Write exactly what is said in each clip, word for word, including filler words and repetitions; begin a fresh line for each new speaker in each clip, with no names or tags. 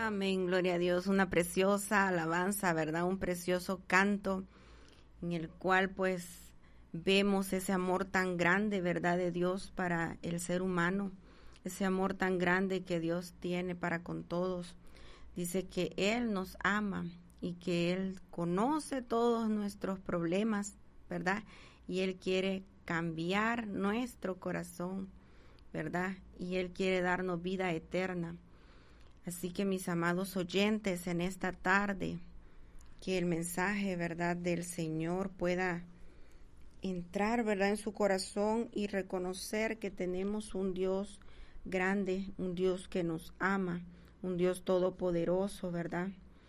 Amén, gloria a Dios, una preciosa alabanza, ¿verdad? Un precioso canto en el cual pues vemos ese amor tan grande, ¿verdad? De Dios para el ser humano, ese amor tan grande que Dios tiene para con todos. Dice que Él nos ama y que Él conoce todos nuestros problemas, ¿verdad? Y Él quiere cambiar nuestro corazón, ¿verdad? Y Él quiere darnos vida eterna. Así que mis amados oyentes, en esta tarde, que el mensaje, ¿verdad?, del Señor pueda entrar, ¿verdad?, en su corazón y reconocer que tenemos un Dios grande, un Dios que nos ama, un Dios todopoderoso, ¿verdad?,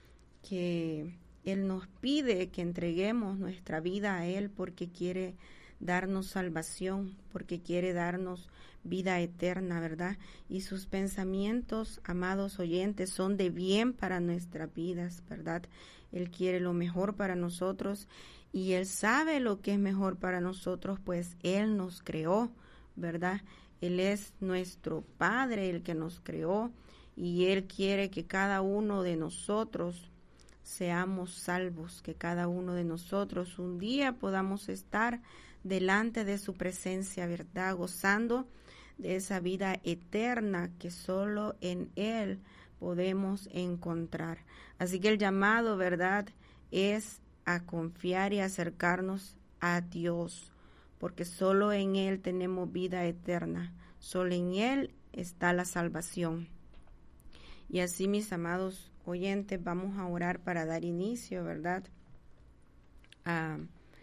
que Él nos pide que entreguemos nuestra vida a Él porque quiere darnos salvación, porque quiere darnos vida eterna, ¿verdad? Y sus pensamientos, amados oyentes, son de bien para nuestras vidas, ¿verdad? Él quiere lo mejor para nosotros y Él sabe lo que es mejor para nosotros, pues Él nos creó, ¿verdad? Él es nuestro Padre, el que nos creó, y Él quiere que cada uno de nosotros seamos salvos, que cada uno de nosotros un día podamos estar delante de su presencia, ¿verdad? Gozando de esa vida eterna que solo en Él podemos encontrar. Así que el llamado, ¿verdad?, es a confiar y acercarnos a Dios, porque solo en Él tenemos vida eterna, solo en Él está la salvación. Y así, mis amados oyentes, vamos a orar para dar inicio, ¿verdad?, a,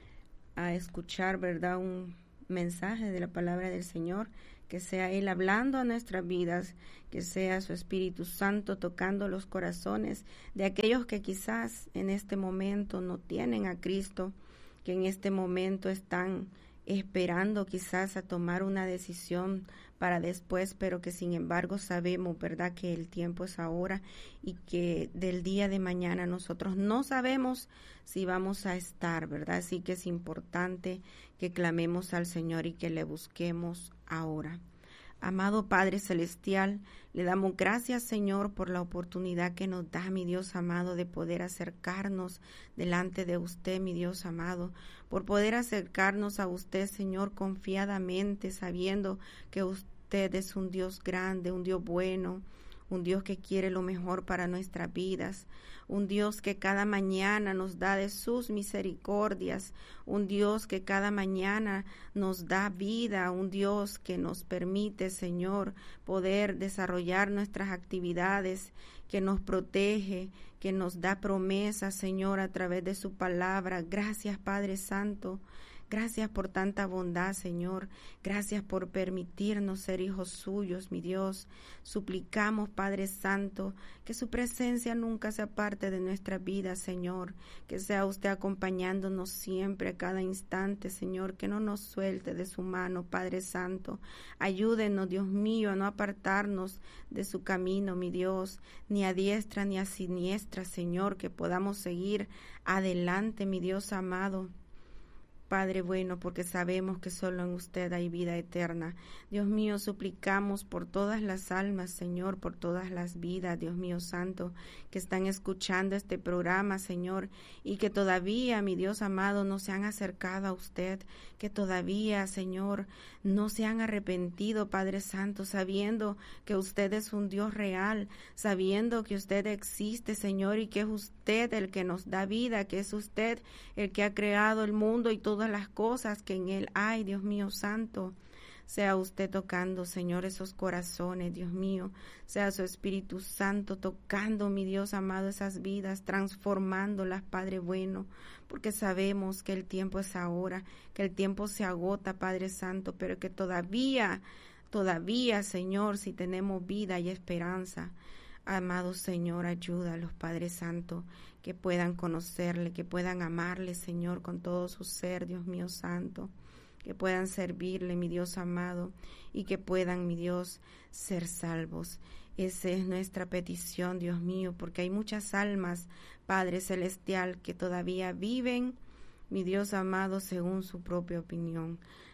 a escuchar, ¿verdad?, un mensaje de la palabra del Señor, que sea Él hablando a nuestras vidas, que sea su Espíritu Santo tocando los corazones de aquellos que quizás en este momento no tienen a Cristo, que en este momento están esperando quizás a tomar una decisión para después, pero que sin embargo sabemos, ¿verdad?, que el tiempo es ahora y que del día de mañana nosotros no sabemos si vamos a estar, ¿verdad? Así que es importante que clamemos al Señor y que le busquemos ahora. Amado Padre Celestial, le damos gracias, Señor, por la oportunidad que nos da, mi Dios amado, de poder acercarnos delante de usted, mi Dios amado, por poder acercarnos a usted, Señor, confiadamente, sabiendo que usted es un Dios grande, un Dios bueno, un Dios que quiere lo mejor para nuestras vidas, un Dios que cada mañana nos da de sus misericordias, un Dios que cada mañana nos da vida, un Dios que nos permite, Señor, poder desarrollar nuestras actividades, que nos protege, que nos da promesas, Señor, a través de su palabra. Gracias, Padre Santo. Gracias por tanta bondad, Señor. Gracias por permitirnos ser hijos suyos, mi Dios. Suplicamos, Padre Santo, que su presencia nunca se aparte de nuestra vida, Señor. Que sea usted acompañándonos siempre, a cada instante, Señor. Que no nos suelte de su mano, Padre Santo. Ayúdenos, Dios mío, a no apartarnos de su camino, mi Dios, ni a diestra ni a siniestra, Señor. Que podamos seguir adelante, mi Dios amado. Padre bueno, porque sabemos que solo en usted hay vida eterna. Dios mío, suplicamos por todas las almas, Señor, por todas las vidas, Dios mío santo, que están escuchando este programa, Señor, y que todavía, mi Dios amado, no se han acercado a usted, que todavía, Señor, no se han arrepentido, Padre Santo, sabiendo que usted es un Dios real, sabiendo que usted existe, Señor, y que es usted el que nos da vida, que es usted el que ha creado el mundo y todo las cosas que en él hay, Dios mío santo. Sea usted tocando, Señor, esos corazones, Dios mío. Sea su Espíritu Santo tocando, mi Dios amado, esas vidas, transformándolas, Padre bueno, porque sabemos que el tiempo es ahora, que el tiempo se agota, Padre Santo, pero que todavía, todavía, Señor, si tenemos vida y esperanza. Amado Señor, ayuda a los Padres Santos que puedan conocerle, que puedan amarle, Señor, con todo su ser, Dios mío santo, que puedan servirle, mi Dios amado, y que puedan, mi Dios, ser salvos. Esa es nuestra petición, Dios mío, porque hay muchas almas, Padre Celestial, que todavía viven, mi Dios amado, según su propia opinión.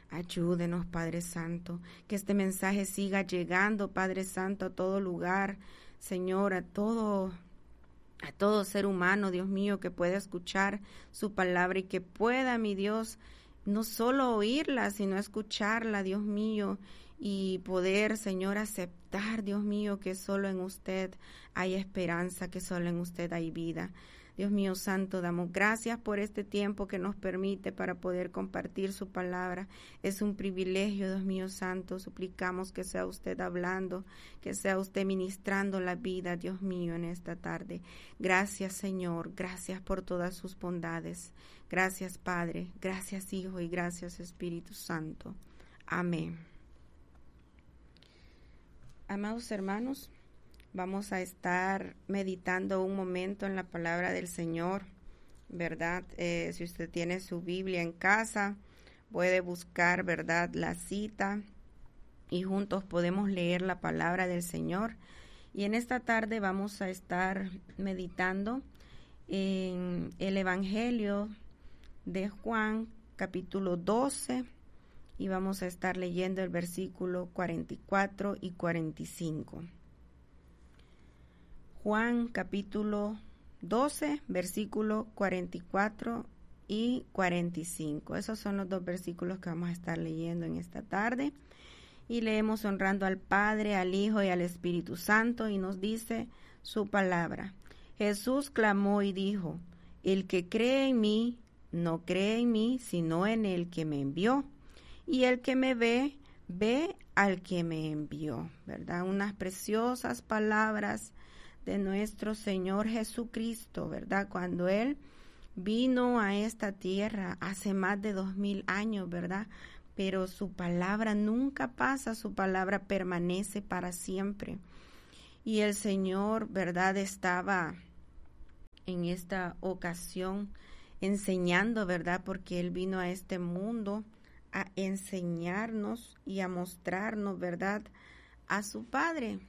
Ayúdenos, Padre Santo, que este mensaje siga llegando, Padre Santo, a todo lugar, Señor, a todo, a todo ser humano, Dios mío, que pueda escuchar su palabra y que pueda, mi Dios, no solo oírla, sino escucharla, Dios mío, y poder, Señor, aceptar, Dios mío, que solo en usted hay esperanza, que solo en usted hay vida. Dios mío santo, damos gracias por este tiempo que nos permite para poder compartir su palabra. Es un privilegio, Dios mío santo. Suplicamos que sea usted hablando, que sea usted ministrando la vida, Dios mío, en esta tarde. Gracias, Señor. Gracias por todas sus bondades. Gracias, Padre. Gracias, Hijo, y gracias, Espíritu Santo. Amén. Amados hermanos, vamos a estar meditando un momento en la palabra del Señor, ¿verdad? Eh, si usted tiene su Biblia en casa, puede buscar, ¿verdad?, la cita y juntos podemos leer la palabra del Señor. Y en esta tarde vamos a estar meditando en el Evangelio de Juan, capítulo doce, y vamos a estar leyendo el versículo cuarenta y cuatro y cuarenta y cinco. Juan capítulo doce, versículo cuarenta y cuatro y cuarenta y cinco. Esos son los dos versículos que vamos a estar leyendo en esta tarde. Y leemos honrando al Padre, al Hijo y al Espíritu Santo, y nos dice su palabra. Jesús clamó y dijo: el que cree en mí, no cree en mí, sino en el que me envió. Y el que me ve, ve al que me envió, ¿verdad? Unas preciosas palabras de nuestro Señor Jesucristo, ¿verdad? Cuando Él vino a esta tierra hace más de dos mil años, ¿verdad? Pero su palabra nunca pasa, su palabra permanece para siempre. Y el Señor, ¿verdad?, estaba en esta ocasión enseñando, ¿verdad? Porque Él vino a este mundo a enseñarnos y a mostrarnos, ¿verdad?, a su Padre.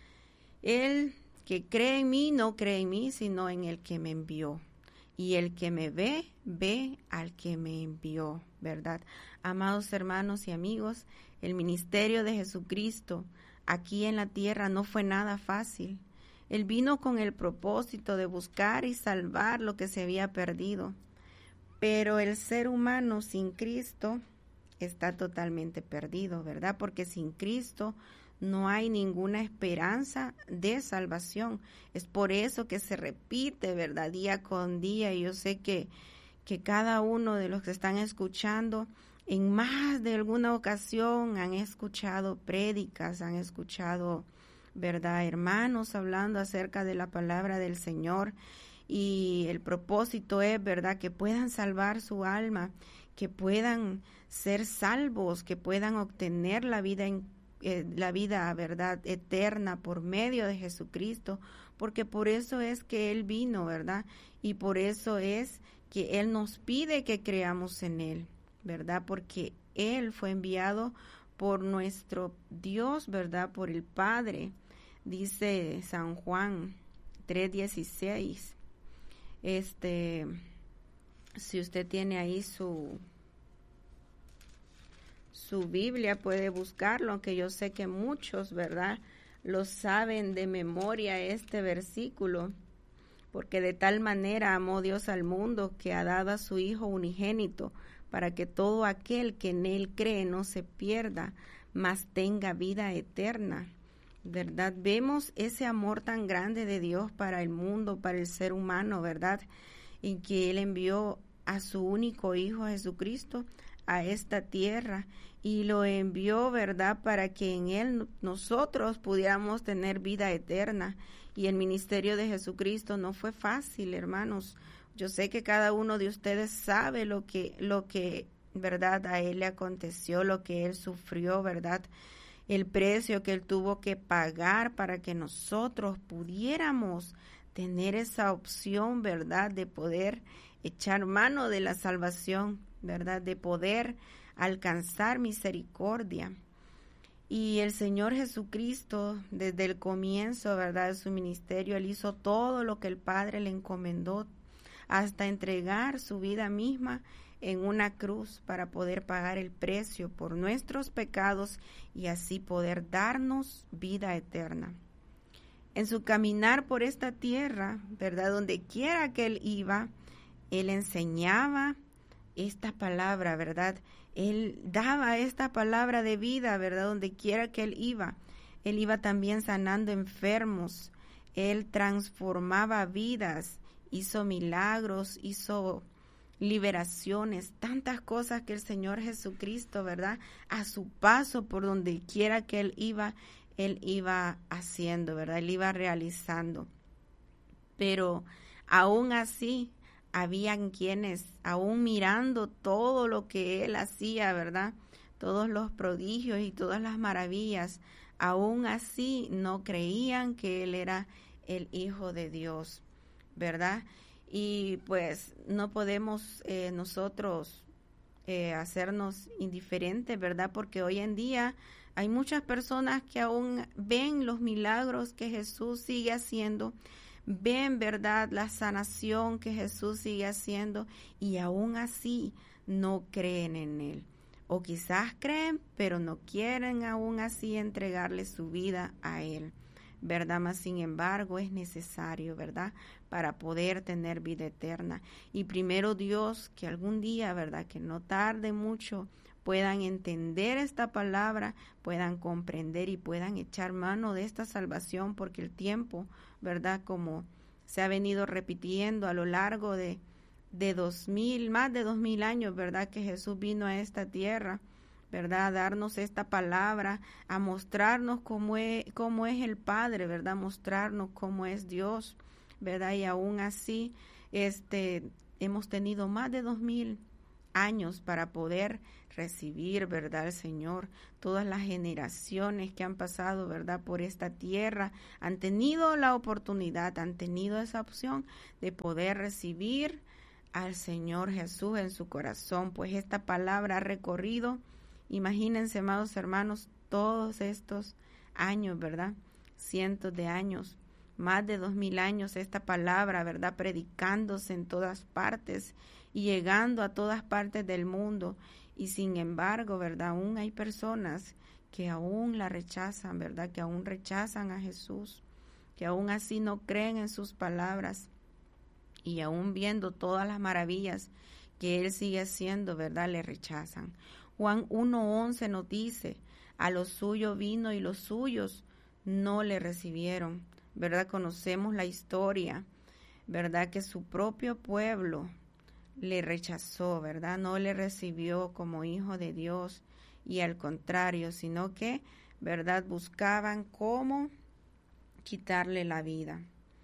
Él que cree en mí, no cree en mí, sino en el que me envió. Y el que me ve, ve al que me envió, ¿verdad? Amados hermanos y amigos, el ministerio de Jesucristo aquí en la tierra no fue nada fácil. Él vino con el propósito de buscar y salvar lo que se había perdido. Pero el ser humano sin Cristo está totalmente perdido, ¿verdad? Porque sin Cristo no hay ninguna esperanza de salvación. Es por eso que se repite, ¿verdad?, día con día. Y yo sé que, que cada uno de los que están escuchando, en más de alguna ocasión han escuchado prédicas, han escuchado, ¿verdad?, hermanos hablando acerca de la palabra del Señor. Y el propósito es, ¿verdad?, que puedan salvar su alma, que puedan ser salvos, que puedan obtener la vida en eh, la vida, ¿verdad?, eterna por medio de Jesucristo, porque por eso es que Él vino, ¿verdad? Y por eso es que Él nos pide que creamos en Él, ¿verdad? Porque Él fue enviado por nuestro Dios, ¿verdad?, por el Padre. Dice San Juan tres dieciséis. Este, si usted tiene ahí su su Biblia, puede buscarlo, aunque yo sé que muchos, ¿verdad?, lo saben de memoria este versículo, porque de tal manera amó Dios al mundo que ha dado a su Hijo unigénito, para que todo aquel que en Él cree no se pierda, mas tenga vida eterna, ¿verdad? Vemos ese amor tan grande de Dios para el mundo, para el ser humano, ¿verdad?, en que Él envió a su único Hijo Jesucristo a esta tierra, y lo envió, ¿verdad?, para que en Él nosotros pudiéramos tener vida eterna. Y el ministerio de Jesucristo no fue fácil, hermanos. Yo sé que cada uno de ustedes sabe lo que, lo que, ¿verdad?, a Él le aconteció, lo que Él sufrió, ¿verdad?, el precio que Él tuvo que pagar para que nosotros pudiéramos tener esa opción, ¿verdad?, de poder echar mano de la salvación, ¿verdad?, de poder alcanzar misericordia. Y el Señor Jesucristo, desde el comienzo, ¿verdad?, de su ministerio, Él hizo todo lo que el Padre le encomendó, hasta entregar su vida misma. en una cruz para poder pagar el precio por nuestros pecados y así poder darnos vida eterna. En su caminar por esta tierra, ¿verdad? Donde quiera que él iba, él enseñaba esta palabra, ¿verdad? Él daba esta palabra de vida, ¿verdad? Donde quiera que él iba. Él iba también sanando enfermos. Él transformaba vidas, hizo milagros, hizo liberaciones, tantas cosas que el Señor Jesucristo, ¿verdad? A su paso por donde quiera que él iba, él iba haciendo, ¿verdad? Él iba realizando. Pero aún así, habían quienes, aún mirando todo lo que él hacía, ¿verdad? Todos los prodigios y todas las maravillas, aún así no creían que él era el Hijo de Dios, ¿verdad? Y pues no podemos eh, nosotros eh, hacernos indiferentes, ¿verdad? Porque hoy en día hay muchas personas que aún ven los milagros que Jesús sigue haciendo, ven, ¿verdad?, la sanación que Jesús sigue haciendo y aún así no creen en Él. O quizás creen, pero no quieren aún así entregarle su vida a Él, ¿verdad? Mas sin embargo es necesario, ¿verdad?, para poder tener vida eterna. Y primero Dios, que algún día, ¿verdad?, que no tarde mucho, puedan entender esta palabra, puedan comprender y puedan echar mano de esta salvación, porque el tiempo, ¿verdad?, como se ha venido repitiendo a lo largo de, de dos mil, más de dos mil años, ¿verdad?, que Jesús vino a esta tierra, ¿verdad?, a darnos esta palabra, a mostrarnos cómo es, cómo es el Padre, ¿verdad?, mostrarnos cómo es Dios, ¿verdad?, y aún así, este, hemos tenido más de dos mil años para poder recibir, ¿verdad?, al Señor. Todas las generaciones que han pasado, ¿verdad?, por esta tierra han tenido la oportunidad, han tenido esa opción de poder recibir al Señor Jesús en su corazón, pues esta palabra ha recorrido, imagínense, amados hermanos, todos estos años, ¿verdad?, cientos de años, más de dos mil años, esta palabra, ¿verdad?, predicándose en todas partes y llegando a todas partes del mundo. Y sin embargo, ¿verdad?, aún hay personas que aún la rechazan, ¿verdad?, que aún rechazan a Jesús, que aún así no creen en sus palabras y aún viendo todas las maravillas que Él sigue haciendo, ¿verdad?, le rechazan. Juan uno once nos dice, a lo suyo vino y los suyos no le recibieron, ¿verdad? Conocemos la historia, ¿verdad?, que su propio pueblo le rechazó, ¿verdad? No le recibió como hijo de Dios y al contrario, sino que, ¿verdad?, buscaban cómo quitarle la vida.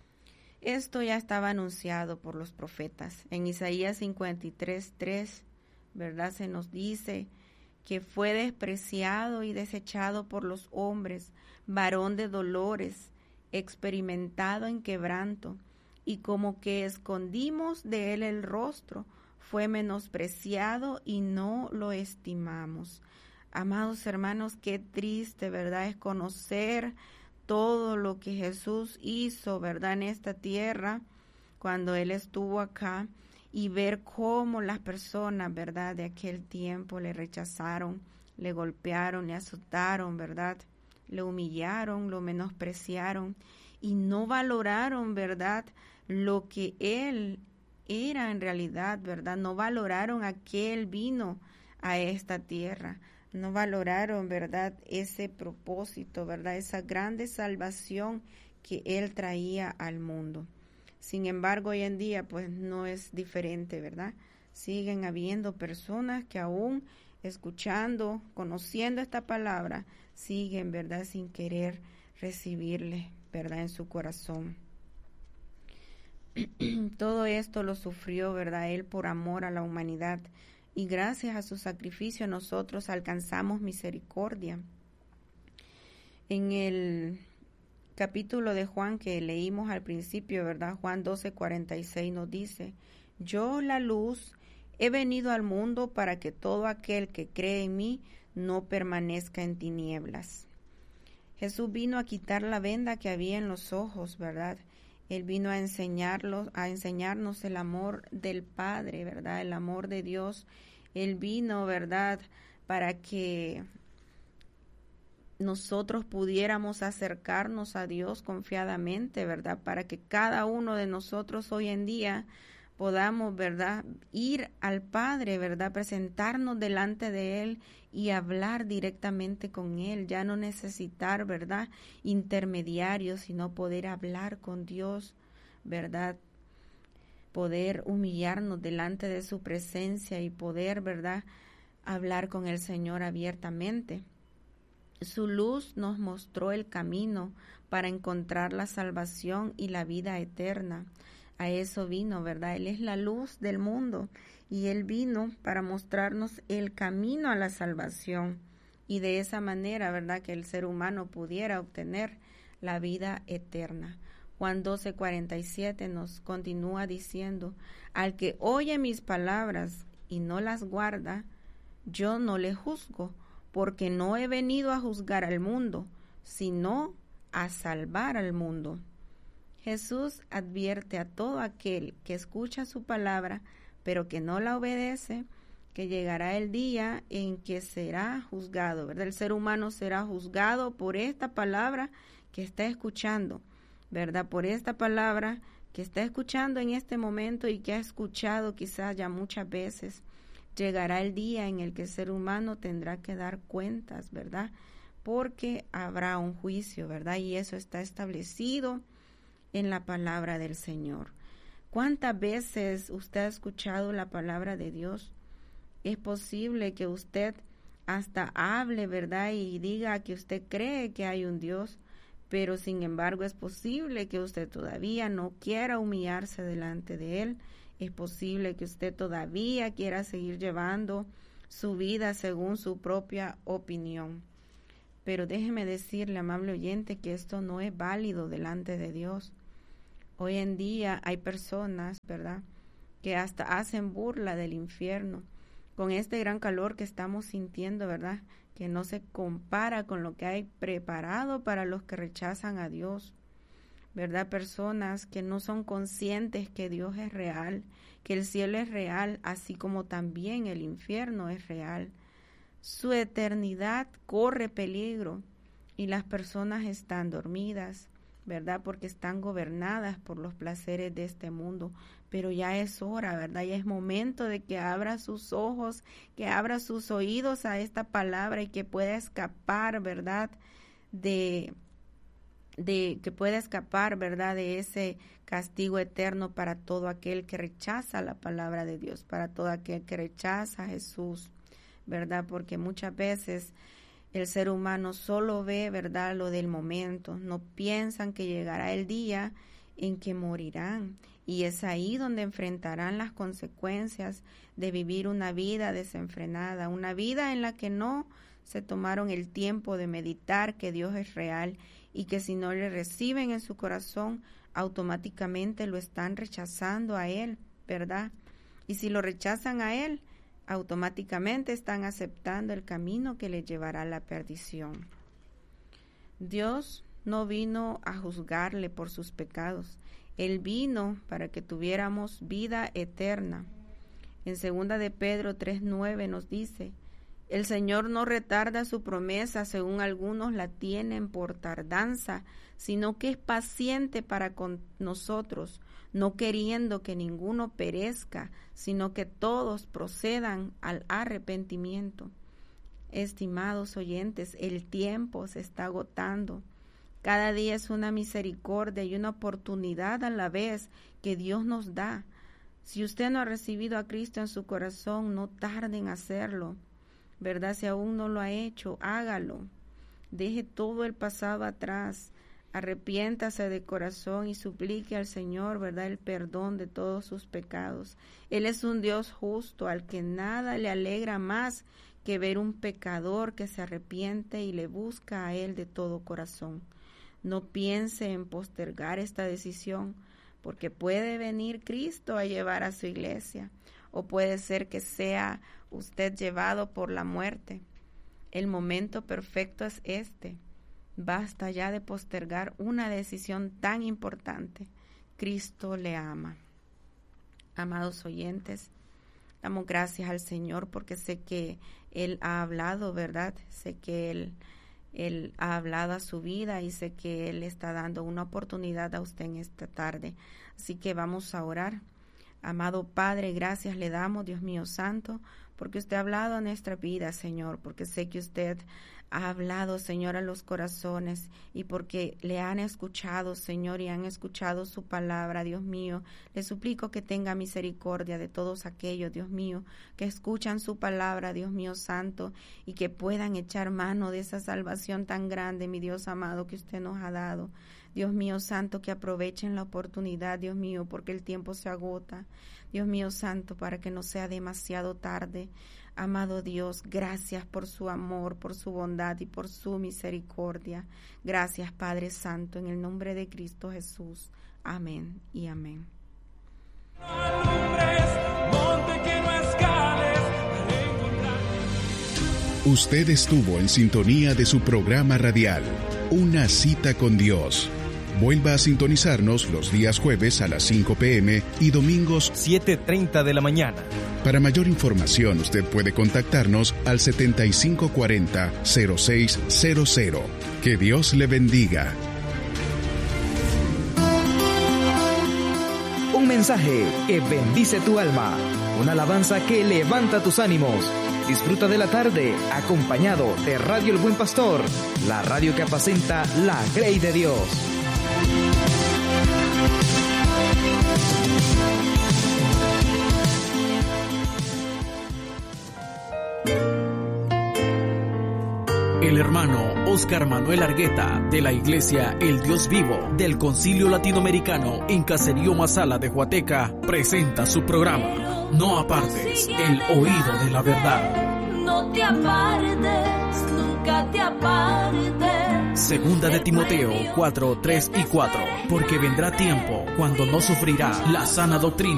Esto ya estaba anunciado por los profetas. En Isaías cincuenta y tres, tres, ¿verdad?, se nos dice que fue despreciado y desechado por los hombres, varón de dolores, experimentado en quebranto, y como que escondimos de él el rostro, fue menospreciado y no lo estimamos. Amados hermanos, qué triste, ¿verdad?, es conocer todo lo que Jesús hizo, ¿verdad?, en esta tierra, cuando Él estuvo acá, y ver cómo las personas, ¿verdad?, de aquel tiempo le rechazaron, le golpearon, le azotaron, ¿verdad?, le humillaron, lo menospreciaron, y no valoraron, ¿verdad?, lo que Él era en realidad, ¿verdad? No valoraron a qué Él vino a esta tierra. No valoraron, ¿verdad?, ese propósito, ¿verdad?, esa grande salvación que Él traía al mundo. Sin embargo, hoy en día, pues, no es diferente, ¿verdad? Siguen habiendo personas que aún escuchando, conociendo esta palabra, siguen, ¿verdad?, sin querer recibirle, ¿verdad?, en su corazón. Todo esto lo sufrió, ¿verdad?, Él por amor a la humanidad. Y gracias a su sacrificio nosotros alcanzamos misericordia. En el capítulo de Juan que leímos al principio, ¿verdad?, Juan doce, cuarenta y seis nos dice, yo, la luz, he venido al mundo para que todo aquel que cree en mí no permanezca en tinieblas. Jesús vino a quitar la venda que había en los ojos, ¿verdad? Él vino a enseñarlos, a enseñarnos el amor del Padre, ¿verdad? El amor de Dios. Él vino, ¿verdad?, para que nosotros pudiéramos acercarnos a Dios confiadamente, ¿verdad? Para que cada uno de nosotros hoy en día podamos, ¿verdad?, ir al Padre, ¿verdad?, presentarnos delante de Él y hablar directamente con Él, ya no necesitar, ¿verdad?, intermediarios, sino poder hablar con Dios, ¿verdad?, poder humillarnos delante de su presencia y poder, ¿verdad?, hablar con el Señor abiertamente. Su luz nos mostró el camino para encontrar la salvación y la vida eterna. A eso vino, ¿verdad? Él es la luz del mundo y Él vino para mostrarnos el camino a la salvación y de esa manera, ¿verdad?, que el ser humano pudiera obtener la vida eterna. Juan doce, cuarenta y siete nos continúa diciendo: al que oye mis palabras y no las guarda, yo no le juzgo, porque no he venido a juzgar al mundo, sino a salvar al mundo. Jesús advierte a todo aquel que escucha su palabra, pero que no la obedece, que llegará el día en que será juzgado, ¿verdad? El ser humano será juzgado por esta palabra que está escuchando, ¿verdad? Por esta palabra que está escuchando en este momento y que ha escuchado quizás ya muchas veces. Llegará el día en el que el ser humano tendrá que dar cuentas, ¿verdad? Porque habrá un juicio, ¿verdad? Y eso está establecido en la palabra del Señor. ¿Cuántas veces usted ha escuchado la palabra de Dios? Es posible que usted hasta hable, ¿verdad?, y diga que usted cree que hay un Dios, pero sin embargo es posible que usted todavía no quiera humillarse delante de Él. Es posible que usted todavía quiera seguir llevando su vida según su propia opinión. Pero déjeme decirle, amable oyente, que esto no es válido delante de Dios. Hoy en día hay personas, ¿verdad?, que hasta hacen burla del infierno. Con este gran calor que estamos sintiendo, ¿verdad?, que no se compara con lo que hay preparado para los que rechazan a Dios. ¿Verdad? Personas que no son conscientes que Dios es real, que el cielo es real, así como también el infierno es real. Su eternidad corre peligro y las personas están dormidas, ¿verdad? Porque están gobernadas por los placeres de este mundo. Pero ya es hora, ¿verdad? Ya es momento de que abra sus ojos, que abra sus oídos a esta palabra y que pueda escapar, ¿verdad?, de... de que pueda escapar, ¿verdad?, de ese castigo eterno para todo aquel que rechaza la palabra de Dios, para todo aquel que rechaza a Jesús, ¿verdad? Porque muchas veces el ser humano solo ve, ¿verdad?, lo del momento, no piensan que llegará el día en que morirán y es ahí donde enfrentarán las consecuencias de vivir una vida desenfrenada, una vida en la que no se tomaron el tiempo de meditar que Dios es real y que si no le reciben en su corazón, automáticamente lo están rechazando a Él, ¿verdad? Y si lo rechazan a Él, automáticamente están aceptando el camino que les llevará a la perdición. Dios no vino a juzgarle por sus pecados, Él vino para que tuviéramos vida eterna. En segunda de Pedro tres nueve nos dice: el Señor no retarda su promesa, según algunos la tienen por tardanza, sino que es paciente para con nosotros, no queriendo que ninguno perezca, sino que todos procedan al arrepentimiento. Estimados oyentes, el tiempo se está agotando. Cada día es una misericordia y una oportunidad a la vez que Dios nos da. Si usted no ha recibido a Cristo en su corazón, no tarde en hacerlo. ¿Verdad? Si aún no lo ha hecho, hágalo. Deje todo el pasado atrás. Arrepiéntase de corazón y suplique al Señor, ¿verdad?, el perdón de todos sus pecados. Él es un Dios justo al que nada le alegra más que ver un pecador que se arrepiente y le busca a Él de todo corazón. No piense en postergar esta decisión, porque puede venir Cristo a llevar a su iglesia, o puede ser que sea usted llevado por la muerte. El momento perfecto es este. Basta ya de postergar una decisión tan importante. Cristo le ama. Amados oyentes, damos gracias al Señor porque sé que Él ha hablado, ¿verdad? Sé que Él, Él ha hablado a su vida y sé que Él está dando una oportunidad a usted en esta tarde. Así que vamos a orar. Amado Padre, gracias le damos, Dios mío santo, porque usted ha hablado a nuestra vida, Señor, porque sé que usted ha hablado, Señor, a los corazones y porque le han escuchado, Señor, y han escuchado su palabra, Dios mío. Le suplico que tenga misericordia de todos aquellos, Dios mío, que escuchan su palabra, Dios mío santo, y que puedan echar mano de esa salvación tan grande, mi Dios amado, que usted nos ha dado. Dios mío santo, que aprovechen la oportunidad, Dios mío, porque el tiempo se agota. Dios mío santo, para que no sea demasiado tarde. Amado Dios, gracias por su amor, por su bondad y por su misericordia. Gracias, Padre Santo, en el nombre de Cristo Jesús. Amén y amén.
Usted estuvo en sintonía de su programa radial, Una Cita con Dios. Vuelva a sintonizarnos los días jueves a las cinco p.m. y domingos
siete treinta de la mañana.
Para mayor información, usted puede contactarnos al setenta y cinco cuarenta cero seis cero cero. Que Dios le bendiga.
Un mensaje que bendice tu alma. Una alabanza que levanta tus ánimos. Disfruta de la tarde acompañado de Radio El Buen Pastor, la radio que apacenta la grey de Dios.
El hermano Oscar Manuel Argueta, de la Iglesia El Dios Vivo del Concilio Latinoamericano en Caserío Masala de Huateca, presenta su programa No apartes el oído de la verdad.
No te apartes, nunca te apartes.
Segunda de Timoteo cuatro, tres y cuatro. Porque vendrá tiempo cuando no sufrirá la sana doctrina